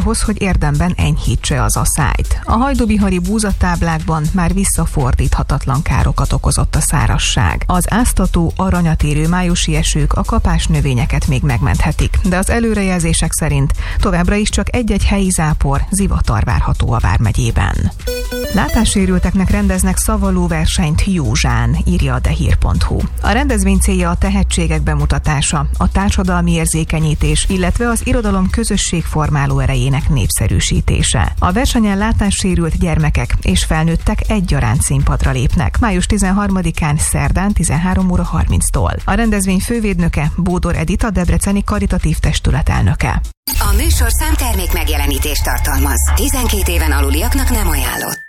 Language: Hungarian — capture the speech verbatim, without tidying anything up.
ahhoz, hogy érdemben enyhítse az asszályt. A hajdubihari búzatáblákban már visszafordíthatatlan károkat okozott a szárazság. Az áztató, aranyat érő májusi esők a kapás növényeket még megmenthetik, de az előrejelzések szerint továbbra is csak egy-egy helyi zápor, zivatar várható a vármegyében. Látássérülteknek rendeznek szavaló versenyt Józsán, írja a dehír pont hu. A rendezvény célja a tehetségek bemutatása, a társadalmi érzékenyítés, illetve az irodalom közösségformáló erejének népszerűsítése. A versenyen látássérült gyermekek és felnőttek egyaránt színpadra lépnek. május tizenharmadikán szerdán tizenhárom óra harminctól. A rendezvény fővédnöke Bódor Edita, debreceni karitatív testület elnöke. A műsorszám termék megjelenítést tartalmaz. tizenkét éven aluliaknak nem ajánlott.